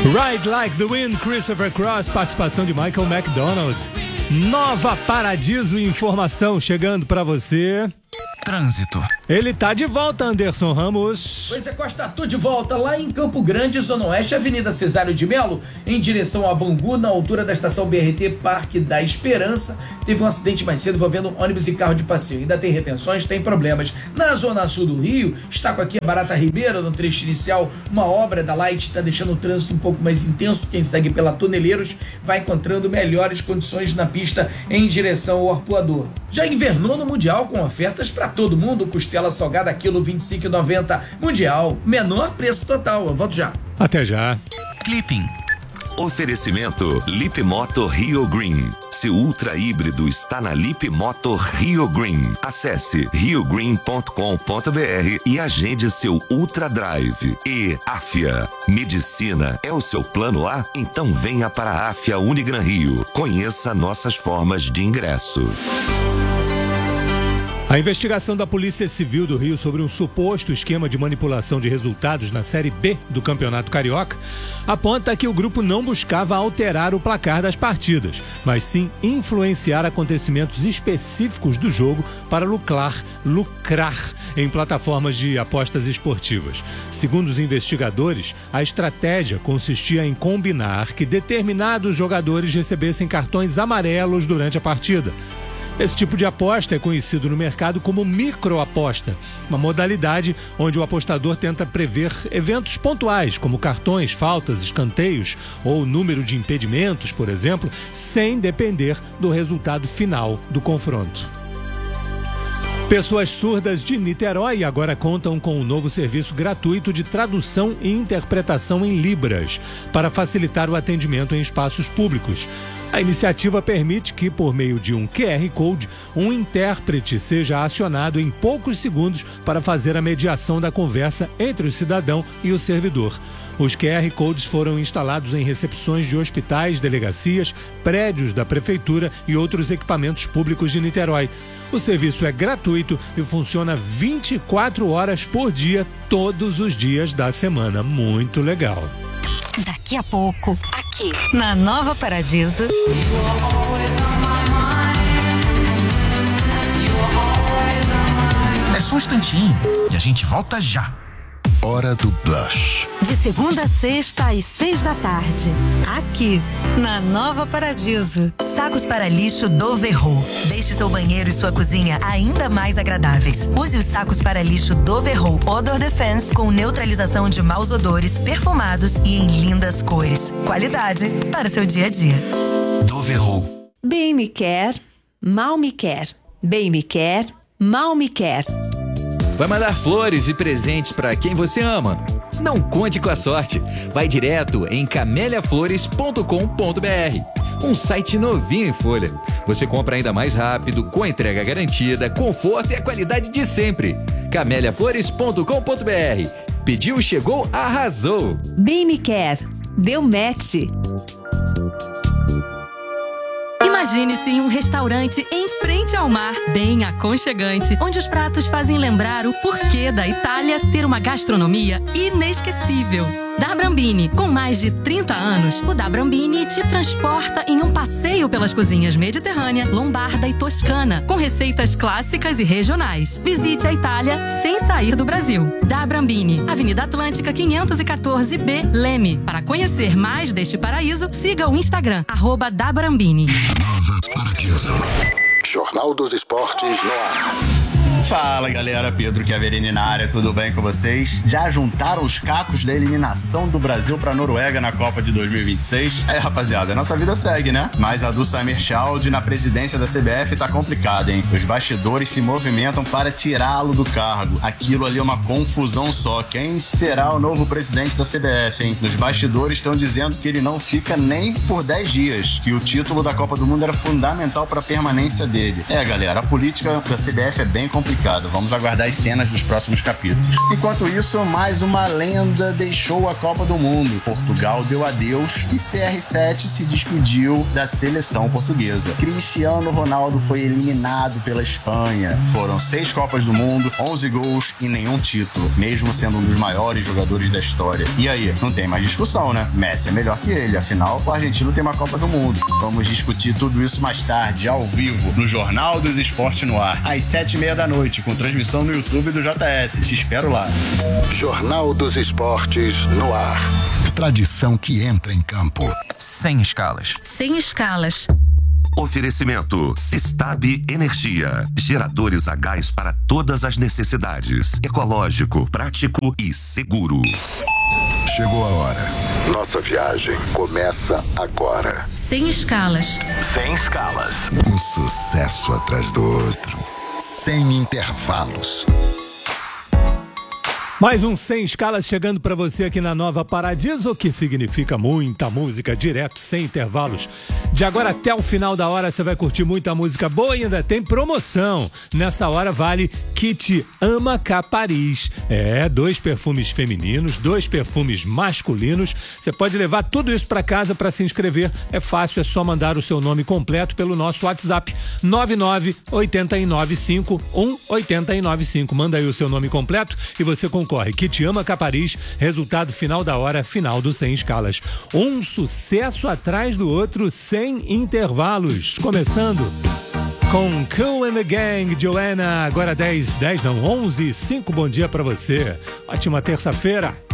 Ride Like the Wind, Christopher Cross, participação de Michael McDonald. Nova Paradiso Informação chegando pra você. Trânsito. Ele tá de volta, Anderson Ramos. Pois é, Costa, tô de volta lá em Campo Grande, Zona Oeste, Avenida Cesário de Melo, em direção a Bangu, na altura da estação BRT Parque da Esperança. Teve um acidente mais cedo envolvendo ônibus e carro de passeio. Ainda tem retenções, tem problemas. Na Zona Sul do Rio, está com aqui a Barata Ribeira, no trecho inicial, uma obra da Light está deixando o trânsito um pouco mais intenso. Quem segue pela Toneleiros vai encontrando melhores condições na pista em direção ao Arpoador. Já invernou no Mundial com ofertas para todo mundo, costela salgada quilo R$ 25,90. Mundial, menor preço total. Eu volto já. Até já. Clipping. Oferecimento Lip Moto Rio Green. Seu ultra híbrido está na Lip Moto Rio Green. Acesse riogreen.com.br e agende seu Ultra Drive. E Afia. Medicina é o seu plano A? Então venha para a Afia Unigran Rio. Conheça nossas formas de ingresso. A investigação da Polícia Civil do Rio sobre um suposto esquema de manipulação de resultados na Série B do Campeonato Carioca aponta que o grupo não buscava alterar o placar das partidas, mas sim influenciar acontecimentos específicos do jogo para lucrar em plataformas de apostas esportivas. Segundo os investigadores, a estratégia consistia em combinar que determinados jogadores recebessem cartões amarelos durante a partida. Esse tipo de aposta é conhecido no mercado como microaposta, uma modalidade onde o apostador tenta prever eventos pontuais, como cartões, faltas, escanteios ou número de impedimentos, por exemplo, sem depender do resultado final do confronto. Pessoas surdas de Niterói agora contam com um novo serviço gratuito de tradução e interpretação em Libras, para facilitar o atendimento em espaços públicos. A iniciativa permite que, por meio de um QR Code, um intérprete seja acionado em poucos segundos para fazer a mediação da conversa entre o cidadão e o servidor. Os QR Codes foram instalados em recepções de hospitais, delegacias, prédios da prefeitura e outros equipamentos públicos de Niterói. O serviço é gratuito e funciona 24 horas por dia, todos os dias da semana. Muito legal. Daqui a pouco, aqui na Nova Paradiso. É só um instantinho e a gente volta já. Hora do Blush. De segunda a sexta às 6 da tarde. Aqui, na Nova Paradiso. Sacos para lixo Doverro. Deixe seu banheiro e sua cozinha ainda mais agradáveis. Use os sacos para lixo Doverro Odor Defense com neutralização de maus odores, perfumados e em lindas cores. Qualidade para seu dia a dia. Doverro. Bem me quer, mal me quer. Bem me quer, mal me quer. Vai mandar flores e presentes para quem você ama? Não conte com a sorte. Vai direto em cameliaflores.com.br. Um site novinho em folha. Você compra ainda mais rápido, com entrega garantida, conforto e a qualidade de sempre. cameliaflores.com.br. Pediu, chegou, arrasou. Bem me quer, deu match. Imagine-se em um restaurante em frente ao mar, bem aconchegante, onde os pratos fazem lembrar o porquê da Itália ter uma gastronomia inesquecível. Da Brambini, com mais de 30 anos, o Da Brambini te transporta em um passeio pelas cozinhas mediterrânea, lombarda e toscana, com receitas clássicas e regionais. Visite a Itália sem sair do Brasil. Da Brambini, Avenida Atlântica 514B, Leme. Para conhecer mais deste paraíso, siga o Instagram, @dabrambini. Nova Paradiso. Jornal dos Esportes no ar. Fala galera, Pedro Chiaverini na área, tudo bem com vocês? Já juntaram os cacos da eliminação do Brasil pra Noruega na Copa de 2026? É rapaziada, nossa vida segue, né? Mas a do Samir Chaldi na presidência da CBF tá complicada, hein? Os bastidores se movimentam para tirá-lo do cargo. Aquilo ali é uma confusão só. Quem será o novo presidente da CBF, hein? Nos bastidores estão dizendo que ele não fica nem por 10 dias, que o título da Copa do Mundo era fundamental para a permanência dele. É galera, a política da CBF é bem complicada. complicado. Vamos aguardar as cenas dos próximos capítulos. Enquanto isso, mais uma lenda deixou a Copa do Mundo. Portugal deu adeus e CR7 se despediu da seleção portuguesa. Cristiano Ronaldo foi eliminado pela Espanha. Foram 6 Copas do Mundo, 11 gols e nenhum título, mesmo sendo um dos maiores jogadores da história. E aí, não tem mais discussão, né? Messi é melhor que ele, afinal, o argentino tem uma Copa do Mundo. Vamos discutir tudo isso mais tarde, ao vivo, no Jornal dos Esportes no Ar, às 7h30 da noite, com transmissão no YouTube do JS. Te espero lá. Jornal dos Esportes no Ar. Tradição que entra em campo. Sem escalas. Sem escalas. Oferecimento Sistab Energia. Geradores a gás para todas as necessidades. Ecológico, prático e seguro. Chegou a hora. Nossa viagem começa agora. Sem escalas. Sem escalas. Um sucesso atrás do outro. Sem intervalos. Mais um Sem Escalas chegando para você aqui na Nova Paradiso, que significa muita música direto, sem intervalos. De agora até o final da hora você vai curtir muita música boa e ainda tem promoção. Nessa hora vale Kit Ama Paris. 2 perfumes femininos, 2 perfumes masculinos. Você pode levar tudo isso para casa para se inscrever. É fácil, é só mandar o seu nome completo pelo nosso WhatsApp 99-895-1895. Manda aí o seu nome completo e você concorre. Kit Ama Paris, resultado final da hora, final do Sem Escalas. Um sucesso atrás do outro, sem intervalos. Começando com Kool and the Gang, Joanna, agora 11:05, bom dia pra você. Ótima terça-feira.